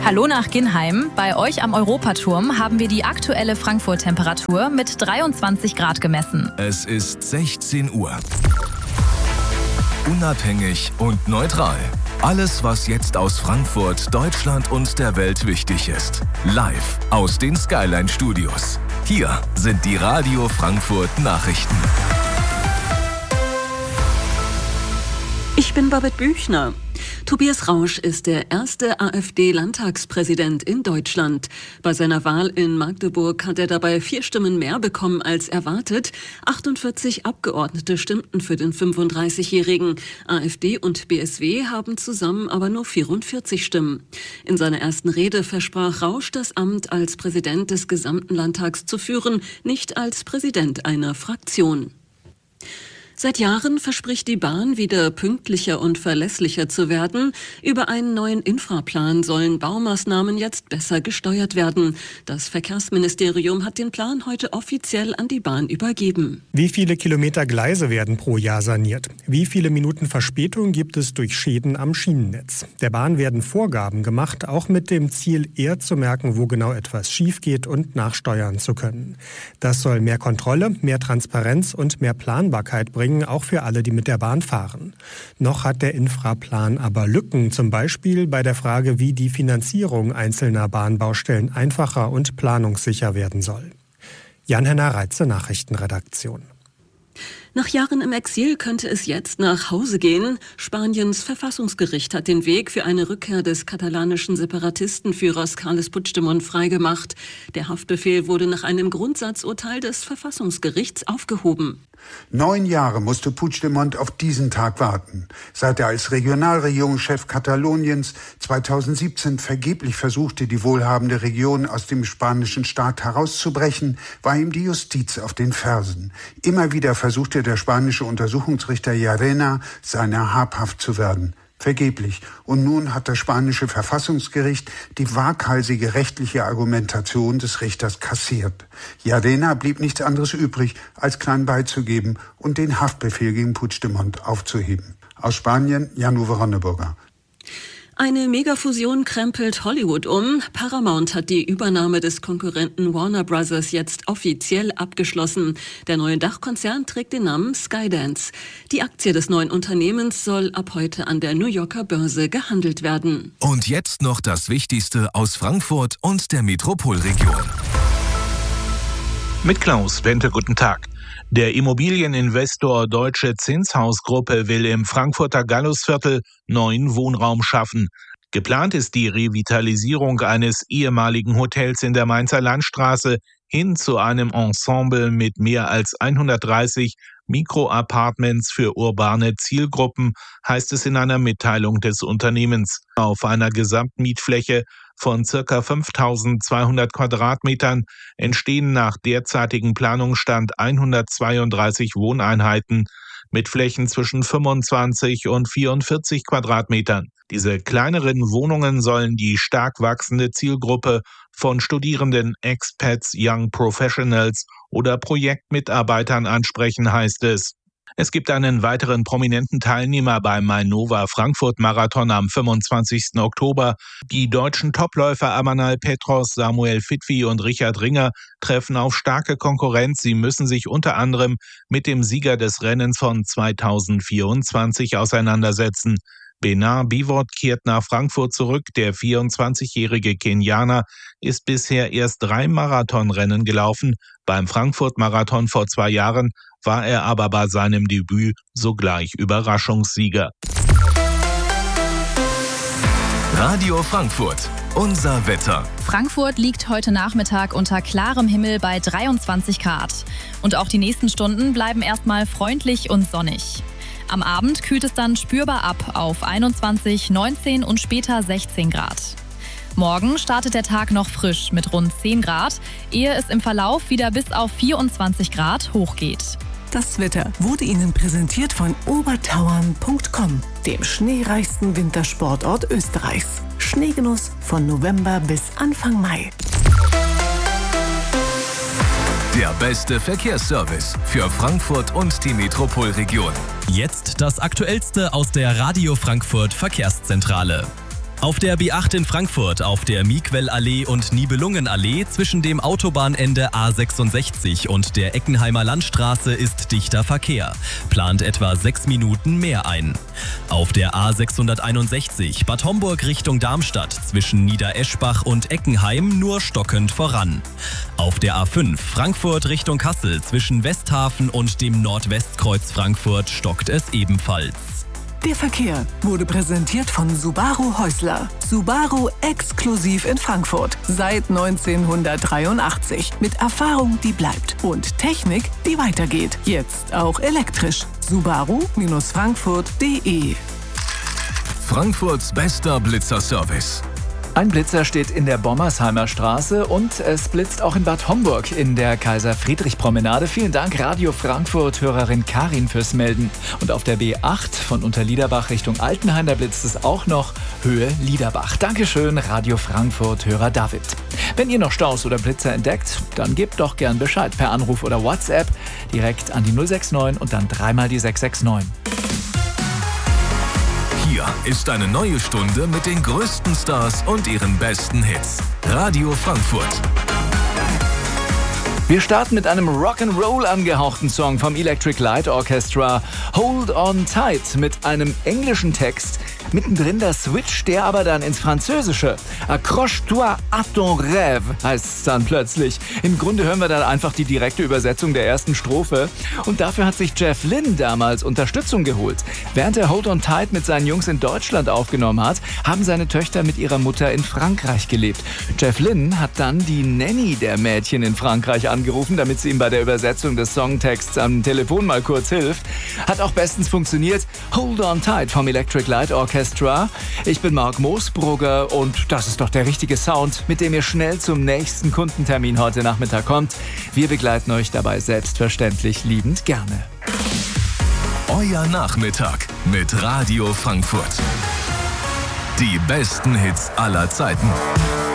Hallo nach Ginnheim. Bei euch am Europaturm haben wir die aktuelle Frankfurt-Temperatur mit 23 Grad gemessen. Es ist 16 Uhr. Unabhängig und neutral. Alles, was jetzt aus Frankfurt, Deutschland und der Welt wichtig ist. Live aus den Skyline Studios. Hier sind die Radio Frankfurt Nachrichten. Ich bin Babette Büchner. Tobias Rausch ist der erste AfD-Landtagspräsident in Deutschland. Bei seiner Wahl in Magdeburg hat er dabei 4 Stimmen mehr bekommen als erwartet. 48 Abgeordnete stimmten für den 35-Jährigen. AfD und BSW haben zusammen aber nur 44 Stimmen. In seiner ersten Rede versprach Rausch, das Amt als Präsident des gesamten Landtags zu führen, nicht als Präsident einer Fraktion. Seit Jahren verspricht die Bahn, wieder pünktlicher und verlässlicher zu werden. Über einen neuen Infraplan sollen Baumaßnahmen jetzt besser gesteuert werden. Das Verkehrsministerium hat den Plan heute offiziell an die Bahn übergeben. Wie viele Kilometer Gleise werden pro Jahr saniert? Wie viele Minuten Verspätung gibt es durch Schäden am Schienennetz? Der Bahn werden Vorgaben gemacht, auch mit dem Ziel, eher zu merken, wo genau etwas schief geht und nachsteuern zu können. Das soll mehr Kontrolle, mehr Transparenz und mehr Planbarkeit bringen, auch für alle, die mit der Bahn fahren. Noch hat der Infraplan aber Lücken, zum Beispiel bei der Frage, wie die Finanzierung einzelner Bahnbaustellen einfacher und planungssicher werden soll. Jan-Henner Reitze, Nachrichtenredaktion. Nach Jahren im Exil könnte es jetzt nach Hause gehen. Spaniens Verfassungsgericht hat den Weg für eine Rückkehr des katalanischen Separatistenführers Carles Puigdemont freigemacht. Der Haftbefehl wurde nach einem Grundsatzurteil des Verfassungsgerichts aufgehoben. 9 Jahre musste Puigdemont auf diesen Tag warten. Seit er als Regionalregierungschef Kataloniens 2017 vergeblich versuchte, die wohlhabende Region aus dem spanischen Staat herauszubrechen, war ihm die Justiz auf den Fersen. Immer wieder versuchte der spanische Untersuchungsrichter Llarena, seiner habhaft zu werden. Vergeblich. Und nun hat das spanische Verfassungsgericht die waghalsige rechtliche Argumentation des Richters kassiert. Llarena blieb nichts anderes übrig, als klein beizugeben und den Haftbefehl gegen Puigdemont aufzuheben. Aus Spanien, Jan-Uwe Ronneburger. Eine Megafusion krempelt Hollywood um. Paramount hat die Übernahme des Konkurrenten Warner Bros. Jetzt offiziell abgeschlossen. Der neue Dachkonzern trägt den Namen Skydance. Die Aktie des neuen Unternehmens soll ab heute an der New Yorker Börse gehandelt werden. Und jetzt noch das Wichtigste aus Frankfurt und der Metropolregion. Mit Klaus Wente, guten Tag. Der Immobilieninvestor Deutsche Zinshausgruppe will im Frankfurter Gallusviertel neuen Wohnraum schaffen. Geplant ist die Revitalisierung eines ehemaligen Hotels in der Mainzer Landstraße hin zu einem Ensemble mit mehr als 130 Mikroapartments für urbane Zielgruppen, heißt es in einer Mitteilung des Unternehmens. Auf einer Gesamtmietfläche von ca. 5.200 Quadratmetern entstehen nach derzeitigem Planungsstand 132 Wohneinheiten mit Flächen zwischen 25 und 44 Quadratmetern. Diese kleineren Wohnungen sollen die stark wachsende Zielgruppe von Studierenden, Expats, Young Professionals oder Projektmitarbeitern ansprechen, heißt es. Es gibt einen weiteren prominenten Teilnehmer beim Mainnova Frankfurt Marathon am 25. Oktober. Die deutschen Topläufer Amanal Petros, Samuel Fitwi und Richard Ringer treffen auf starke Konkurrenz. Sie müssen sich unter anderem mit dem Sieger des Rennens von 2024 auseinandersetzen. Benar Bivot kehrt nach Frankfurt zurück. Der 24-jährige Kenianer ist bisher erst 3 Marathonrennen gelaufen. Beim Frankfurt-Marathon vor 2 Jahren war er aber bei seinem Debüt sogleich Überraschungssieger. Radio Frankfurt, unser Wetter. Frankfurt liegt heute Nachmittag unter klarem Himmel bei 23 Grad. Und auch die nächsten Stunden bleiben erstmal freundlich und sonnig. Am Abend kühlt es dann spürbar ab auf 21, 19 und später 16 Grad. Morgen startet der Tag noch frisch mit rund 10 Grad, ehe es im Verlauf wieder bis auf 24 Grad hochgeht. Das Wetter wurde Ihnen präsentiert von obertauern.com, dem schneereichsten Wintersportort Österreichs. Schneegenuss von November bis Anfang Mai. Der beste Verkehrsservice für Frankfurt und die Metropolregion. Jetzt das Aktuellste aus der Radio Frankfurt Verkehrszentrale. Auf der B8 in Frankfurt, auf der Miquellallee und Nibelungenallee zwischen dem Autobahnende A66 und der Eckenheimer Landstraße ist dichter Verkehr. Plant etwa 6 Minuten mehr ein. Auf der A661 Bad Homburg Richtung Darmstadt zwischen Niedereschbach und Eckenheim nur stockend voran. Auf der A5 Frankfurt Richtung Kassel zwischen Westhafen und dem Nordwestkreuz Frankfurt stockt es ebenfalls. Der Verkehr wurde präsentiert von Subaru Häusler. Subaru exklusiv in Frankfurt. Seit 1983. Mit Erfahrung, die bleibt. Und Technik, die weitergeht. Jetzt auch elektrisch. Subaru-Frankfurt.de. Frankfurts bester Blitzerservice. Ein Blitzer steht in der Bommersheimer Straße und es blitzt auch in Bad Homburg in der Kaiser-Friedrich-Promenade. Vielen Dank, Radio Frankfurt-Hörerin Karin, fürs Melden. Und auf der B8 von Unterliederbach Richtung Altenhain, da blitzt es auch noch Höhe Liederbach. Dankeschön, Radio Frankfurt-Hörer David. Wenn ihr noch Staus oder Blitzer entdeckt, dann gebt doch gern Bescheid per Anruf oder WhatsApp direkt an die 069 und dann dreimal die 669. Hier ist eine neue Stunde mit den größten Stars und ihren besten Hits. Radio Frankfurt. Wir starten mit einem Rock'n'Roll angehauchten Song vom Electric Light Orchestra, Hold On Tight, mit einem englischen Text. Mittendrin der Switch, der aber dann ins Französische. Accroche-toi à ton rêve heißt es dann plötzlich. Im Grunde hören wir dann einfach die direkte Übersetzung der ersten Strophe. Und dafür hat sich Jeff Lynne damals Unterstützung geholt. Während er Hold On Tight mit seinen Jungs in Deutschland aufgenommen hat, haben seine Töchter mit ihrer Mutter in Frankreich gelebt. Jeff Lynne hat dann die Nanny der Mädchen in Frankreich angerufen, damit sie ihm bei der Übersetzung des Songtexts am Telefon mal kurz hilft. Hat auch bestens funktioniert. Hold On Tight vom Electric Light Orchestra. Ich bin Marc Moosbrugger und das ist doch der richtige Sound, mit dem ihr schnell zum nächsten Kundentermin heute Nachmittag kommt. Wir begleiten euch dabei selbstverständlich liebend gerne. Euer Nachmittag mit Radio Frankfurt. Die besten Hits aller Zeiten.